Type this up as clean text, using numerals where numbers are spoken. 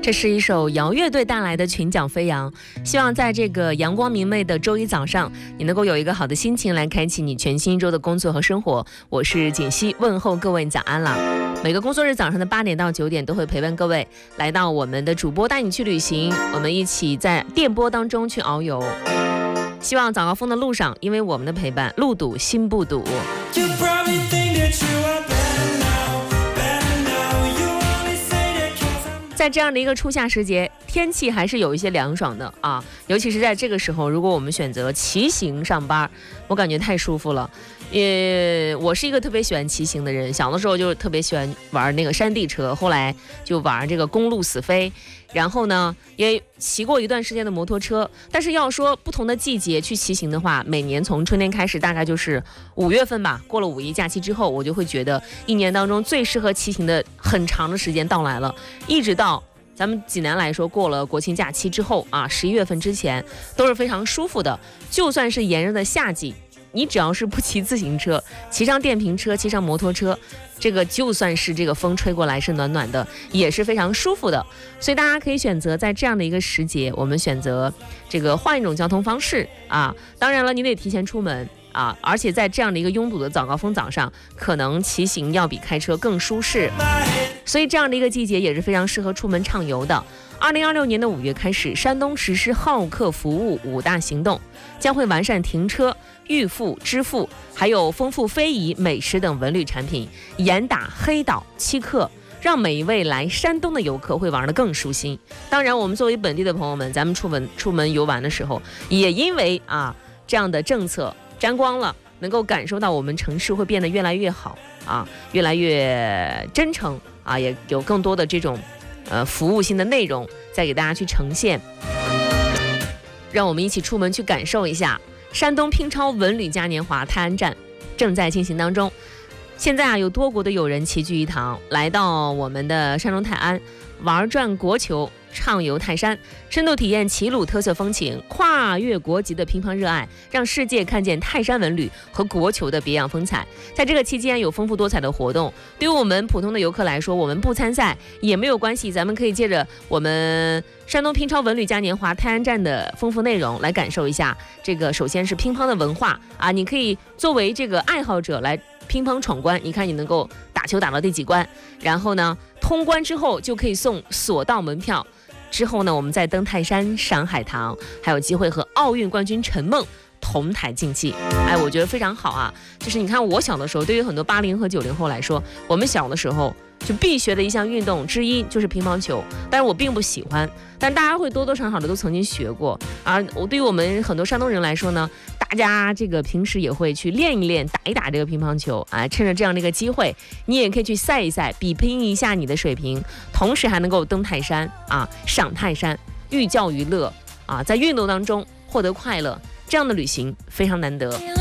这是一首摇乐队带来的《群讲飞扬》，希望在这个阳光明媚的周一早上，你能够有一个好的心情来开启你全新一周的工作和生活。我是锦溪，问候各位早安了。每个工作日早上的8点到9点都会陪伴各位来到我们的主播带你去旅行，我们一起在电波当中去遨游。希望早高峰的路上，因为我们的陪伴，路堵心不堵。在这样的一个初夏时节，天气还是有一些凉爽的啊，尤其是在这个时候，如果我们选择骑行上班，我感觉太舒服了。我是一个特别喜欢骑行的人，小的时候就特别喜欢玩那个山地车，后来就玩这个公路死飞，然后呢也骑过一段时间的摩托车。但是要说不同的季节去骑行的话，每年从春天开始，大概就是5月份吧，过了5一假期之后，我就会觉得一年当中最适合骑行的很长的时间到来了，一直到咱们济南来说，过了国庆假期之后啊，11月份之前都是非常舒服的。就算是炎热的夏季，你只要是不骑自行车，骑上电瓶车，骑上摩托车，这个就算是这个风吹过来是暖暖的，也是非常舒服的。所以大家可以选择在这样的一个时节，我们选择这个换一种交通方式啊。当然了，你得提前出门啊，而且在这样的一个拥堵的早高峰早上，可能骑行要比开车更舒适。所以这样的一个季节也是非常适合出门畅游的。2026年的5月开始，山东实施好客服务5大行动，将会完善停车、预付、支付，还有丰富非遗、美食等文旅产品，严打黑岛欺客，让每一位来山东的游客会玩得更舒心。当然，我们作为本地的朋友们，咱们出门游玩的时候，也因为这样的政策沾光了，能够感受到我们城市会变得越来越好啊，越来越真诚啊，也有更多的这种服务性的内容再给大家去呈现。让我们一起出门去感受一下山东乒超文旅嘉年华泰安站正在进行当中。现在有多国的友人齐聚一堂，来到我们的山东泰安玩转国球，畅游泰山，深度体验齐鲁特色风情，跨越国籍的乒乓热爱，让世界看见泰山文旅和国球的别样风采。在这个期间有丰富多彩的活动，对于我们普通的游客来说，我们不参赛也没有关系，咱们可以借着我们山东乒超文旅嘉年华泰安站的丰富内容来感受一下这个，首先是乒乓的文化啊，你可以作为这个爱好者来乒乓闯关，你看你能够打球打到第几关，然后呢通关之后就可以送索道门票，之后呢我们再登泰山赏海棠，还有机会和奥运冠军陈梦同台竞技。我觉得非常好啊。就是你看我小的时候，对于很多80和90后来说，我们小的时候就必学的一项运动之一就是乒乓球，但是我并不喜欢，但大家会多多少少的都曾经学过。对于我们很多山东人来说呢，大家这个平时也会去练一练，打一打这个乒乓球啊。趁着这样的一个机会，你也可以去赛一赛，比拼一下你的水平，同时还能够登泰山啊，赏泰山，寓教于乐啊，在运动当中获得快乐，这样的旅行非常难得。